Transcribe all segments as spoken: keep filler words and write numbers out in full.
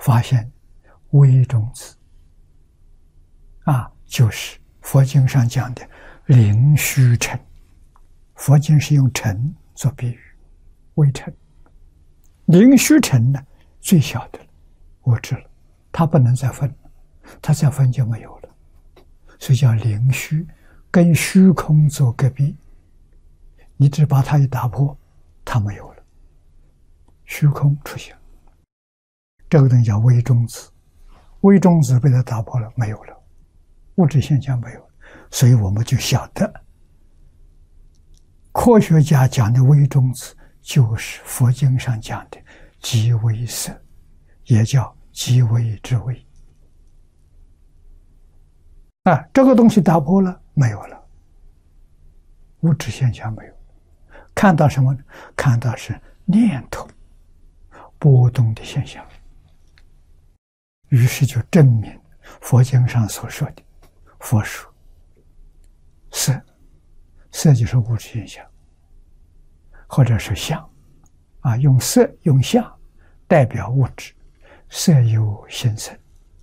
发现微中子啊，就是佛经上讲的灵虚尘。佛经是用尘做比喻，微尘。灵虚尘呢，最小的物质了，它不能再分，它再分就没有了，所以叫灵虚，跟虚空做隔壁。你只把它一打破，它没有了，虚空出现，这个东西叫微中子。微中子被它打破了，没有了，物质现象没有了，所以我们就晓得，科学家讲的微中子就是佛经上讲的极微色，也叫极微之微。啊，这个东西打破了，没有了，物质现象没有，看到什么呢？看到是念头波动的现象。于是就证明佛经上所说的，佛说色，色就是物质现象，或者是相啊，用色用相代表物质，色有形成。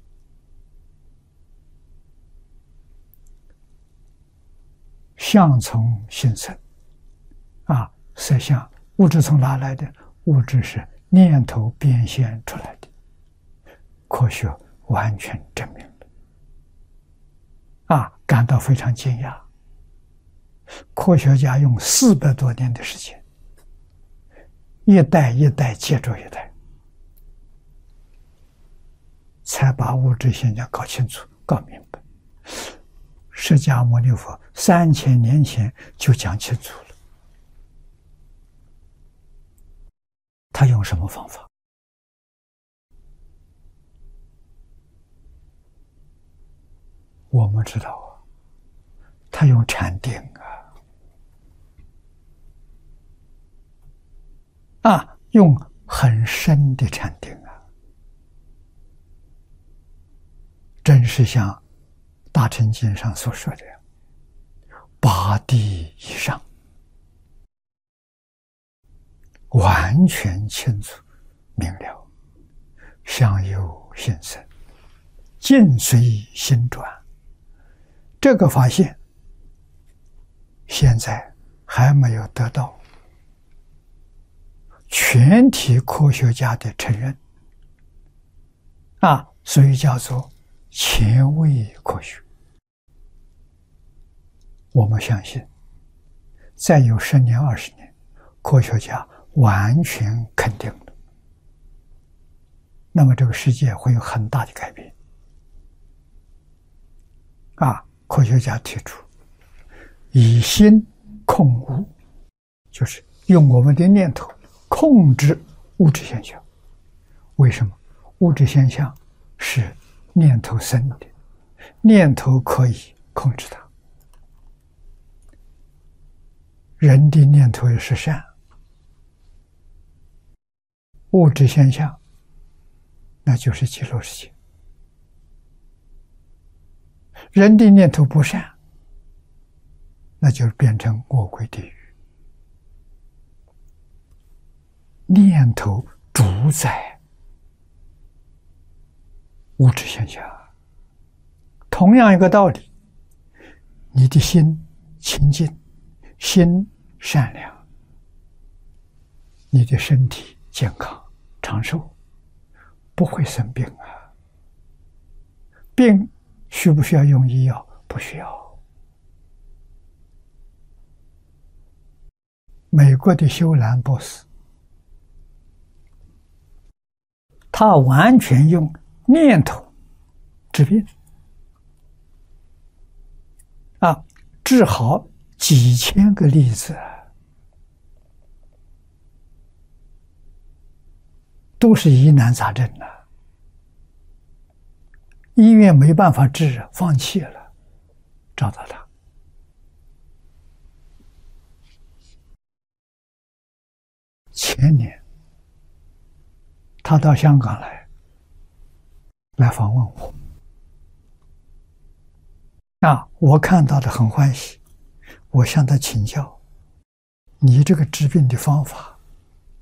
相从形成啊，色相物质从哪来的？物质是念头变现出来的，科学完全证明了啊，感到非常惊讶。科学家用四百多年的时间，一代一代接着一代，才把物质现象搞清楚、搞明白。释迦牟尼佛三千年前就讲清楚了，他用什么方法？我们知道啊，他用禅定啊，啊，用很深的禅定啊，真是像大乘经上所说的八地以上，完全清楚明了，相由心生，境随心转。这个发现现在还没有得到全体科学家的承认啊，所以叫做前卫科学。我们相信再有十年二十年，科学家完全肯定了，那么这个世界会有很大的改变啊。科学家提出以心控物，就是用我们的念头控制物质现象。为什么？物质现象是念头生的，念头可以控制它。人的念头也是善，物质现象那就是极乐世界。人的念头不善，那就变成恶鬼地狱。念头主宰物质现象，同样一个道理，你的心清净，心善良，你的身体健康长寿，不会生病啊。病需不需要用医药？不需要。美国的休兰博士，他完全用念头治病啊，治好几千个例子，都是疑难杂症啊。医院没办法治，放弃了，找到他。前年他到香港来来访问我啊，我看到的很欢喜，我向他请教，你这个治病的方法